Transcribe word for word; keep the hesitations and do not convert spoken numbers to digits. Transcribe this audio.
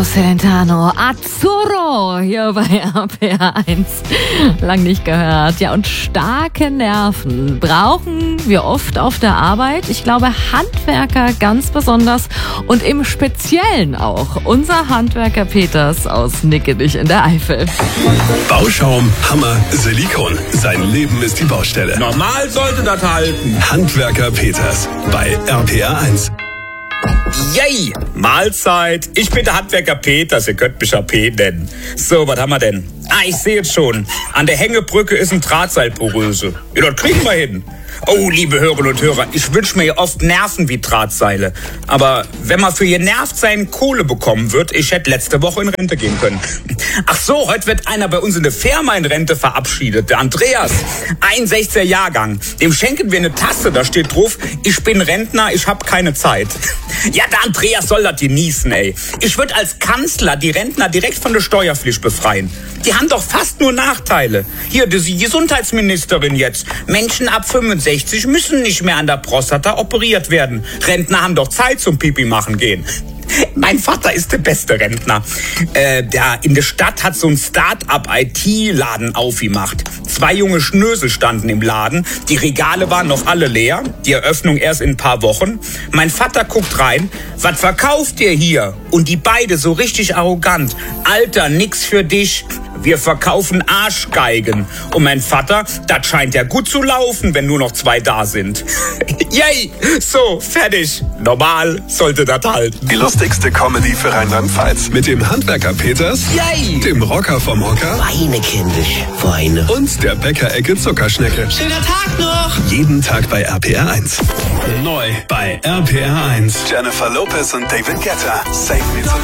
Celentano, Azzurro, hier bei R P R eins. Lang nicht gehört. Ja, und starke Nerven brauchen wir oft auf der Arbeit. Ich glaube, Handwerker ganz besonders und im Speziellen auch. Unser Handwerker Peters aus Nickenich in der Eifel. Bauschaum, Hammer, Silikon. Sein Leben ist die Baustelle. Normal sollte das halten. Handwerker Peters bei R P R eins. Yay! Mahlzeit. Ich bin der Handwerker Peters. Ihr könnt mich ja P nennen. So, was haben wir denn? Ah, ich sehe jetzt schon. An der Hängebrücke ist ein Drahtseilporöse. Ja, das kriegen wir hin. Oh, liebe Hörerinnen und Hörer, ich wünsche mir ja oft Nerven wie Drahtseile. Aber wenn man für genervt sein Kohle bekommen wird, ich hätte letzte Woche in Rente gehen können. Ach so, heute wird einer bei uns in der Firma in Rente verabschiedet. Der Andreas, einundsechziger Jahrgang. Dem schenken wir eine Tasse, da steht drauf, ich bin Rentner, ich habe keine Zeit. Ja, der Andreas soll das genießen, ey. Ich würde als Kanzler die Rentner direkt von der Steuerpflicht befreien. Die haben doch fast nur Nachteile. Hier, die Gesundheitsministerin jetzt. Menschen ab fünfundsechzig müssen nicht mehr an der Prostata operiert werden. Rentner haben doch Zeit zum Pipi machen gehen. Mein Vater ist der beste Rentner. Äh, der in der Stadt hat so ein Start-up-I T-Laden aufgemacht. Zwei junge Schnösel standen im Laden. Die Regale waren noch alle leer. Die Eröffnung erst in ein paar Wochen. Mein Vater guckt rein. Was verkauft ihr hier? Und die beide so richtig arrogant. Alter, nix für dich. Wir verkaufen Arschgeigen. Und mein Vater, das scheint ja gut zu laufen, wenn nur noch zwei da sind. Yay! So, fertig. Normal sollte das halt. Die lustigste Comedy für Rheinland-Pfalz. Mit dem Handwerker Peters, Yay! dem Rocker vom Hocker Weine, kindisch, Weine. und der Bäckerecke Zuckerschnecke. Schöner Tag noch! Jeden Tag bei R P R eins. Neu bei R P R eins. Jennifer Lopez und David Guetta. Save me tonight.